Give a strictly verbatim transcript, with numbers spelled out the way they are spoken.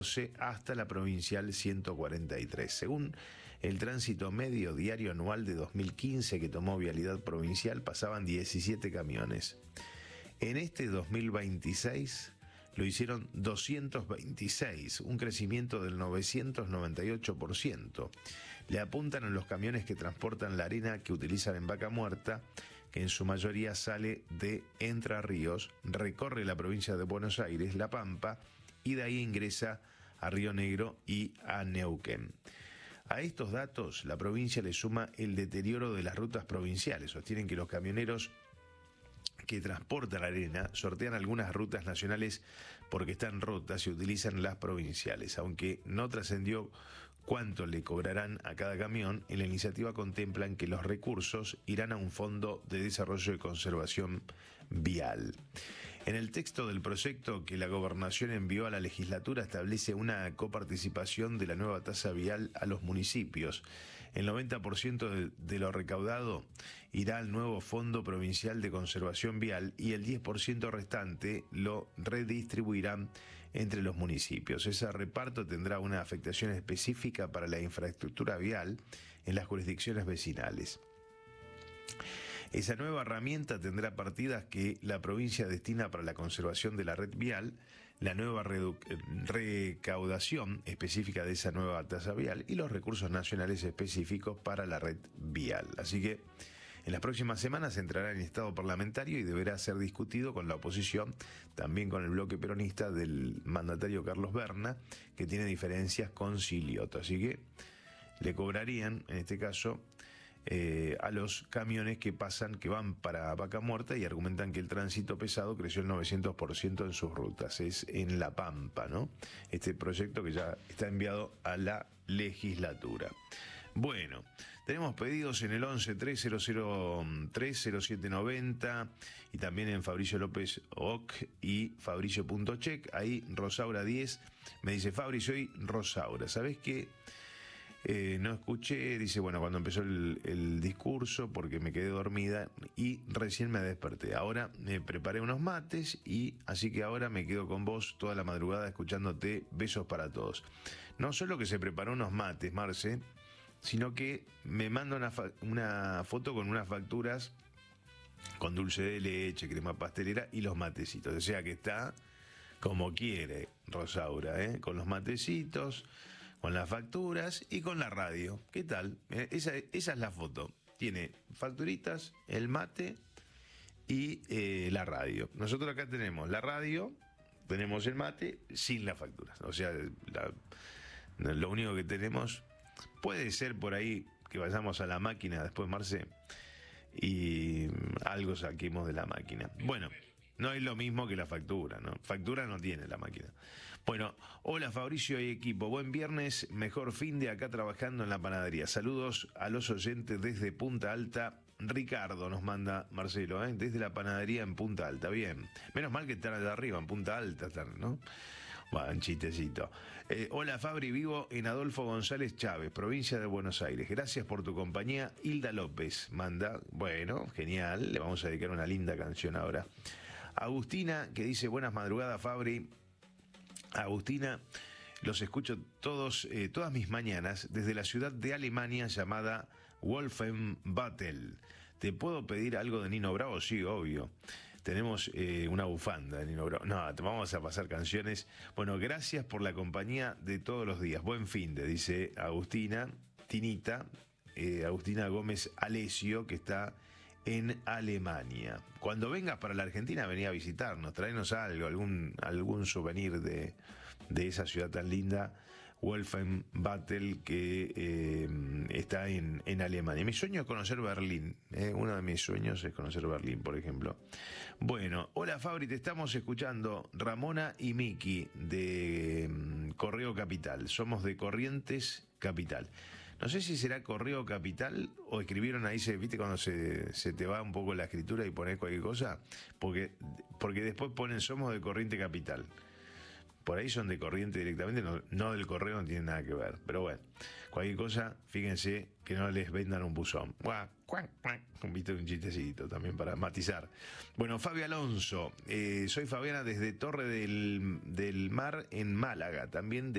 hasta la provincial ciento cuarenta y tres. Según el tránsito medio diario anual de dos mil quince que tomó Vialidad Provincial, pasaban diecisiete camiones. En este dos mil veintiséis lo hicieron doscientos veintiséis, un crecimiento del novecientos noventa y ocho por ciento. Le apuntan a los camiones que transportan la arena que utilizan en Vaca Muerta, que en su mayoría sale de Entre Ríos, recorre la provincia de Buenos Aires, La Pampa, y de ahí ingresa a Río Negro y a Neuquén. A estos datos, la provincia le suma el deterioro de las rutas provinciales. Sostienen que los camioneros que transportan la arena sortean algunas rutas nacionales porque están rotas y utilizan las provinciales. Aunque no trascendió cuánto le cobrarán a cada camión, en la iniciativa contemplan que los recursos irán a un fondo de desarrollo y conservación vial. En el texto del proyecto que la Gobernación envió a la legislatura establece una coparticipación de la nueva tasa vial a los municipios. El noventa por ciento de, de lo recaudado irá al nuevo Fondo Provincial de Conservación Vial y el diez por ciento restante lo redistribuirán entre los municipios. Ese reparto tendrá una afectación específica para la infraestructura vial en las jurisdicciones vecinales. Esa nueva herramienta tendrá partidas que la provincia destina para la conservación de la red vial, la nueva recaudación específica de esa nueva tasa vial y los recursos nacionales específicos para la red vial. Así que en las próximas semanas entrará en estado parlamentario y deberá ser discutido con la oposición, también con el bloque peronista del mandatario Carlos Berna, que tiene diferencias con Silioto. Así que le cobrarían, en este caso, Eh, a los camiones que pasan, que van para Vaca Muerta, y argumentan que el tránsito pesado creció el novecientos por ciento en sus rutas. Es en La Pampa, ¿no? Este proyecto que ya está enviado a la legislatura. Bueno, tenemos pedidos en el once tres cero cero tres cero siete noventa y también en Fabricio López Oc y Fabricio.check. Ahí Rosaura diez me dice: Fabri, soy Rosaura. ¿Sabés qué? Eh, no escuché, dice, bueno, cuando empezó el, el discurso porque me quedé dormida y recién me desperté. Ahora me preparé unos mates y así que ahora me quedo con vos toda la madrugada escuchándote. Besos para todos. No solo que se preparó unos mates, Marce, sino que me manda una, fa- una foto con unas facturas con dulce de leche, crema pastelera y los matecitos. O sea que está como quiere Rosaura, ¿eh? Con los matecitos, con las facturas y con la radio. ¿Qué tal? Esa, esa es la foto. Tiene facturitas, el mate y eh, la radio. Nosotros acá tenemos la radio, tenemos el mate sin las facturas. O sea, la, lo único que tenemos, puede ser por ahí que vayamos a la máquina después, Marce, y algo saquemos de la máquina. Bueno, no es lo mismo que la factura, ¿no? Factura no tiene la máquina. Bueno, hola Fabricio y equipo, buen viernes, mejor fin de acá trabajando en la panadería. Saludos a los oyentes desde Punta Alta. Ricardo nos manda Marcelo, ¿eh? Desde la panadería en Punta Alta, bien. Menos mal que están allá arriba, en Punta Alta están, ¿no? Bueno, un chistecito. Eh, hola Fabri, vivo en Adolfo González Chávez, provincia de Buenos Aires. Gracias por tu compañía. Hilda López manda, bueno, genial, le vamos a dedicar una linda canción ahora. Agustina, que dice: buenas madrugadas, Fabri. Agustina, los escucho todos, eh, todas mis mañanas desde la ciudad de Alemania llamada Wolfenbüttel. ¿Te puedo pedir algo de Nino Bravo? Sí, obvio. Tenemos eh, una bufanda de Nino Bravo. No, te vamos a pasar canciones. Bueno, gracias por la compañía de todos los días. Buen fin de, dice Agustina, Tinita, eh, Agustina Gómez Alesio, que está en Alemania. Cuando vengas para la Argentina, vení a visitarnos, traenos algo, algún, algún souvenir de, de esa ciudad tan linda, Wolfenbüttel, que eh, está en, en Alemania. Mi sueño es conocer Berlín, eh, uno de mis sueños es conocer Berlín, por ejemplo. Bueno, hola Fabri, te estamos escuchando, Ramona y Miki de um, Correo Capital, somos de Corrientes Capital. No sé si será Correo Capital o escribieron ahí, se, viste cuando se, se te va un poco la escritura y pones cualquier cosa, porque, porque después ponen somos de Corriente Capital. por ahí son de corriente directamente, no, no del correo, no tiene nada que ver. Pero bueno, cualquier cosa, fíjense que no les vendan un buzón. Buah, cuac, cuac, viste, un chistecito también para matizar. Bueno, Fabio Alonso, eh, soy Fabiana desde Torre del, del Mar en Málaga, también de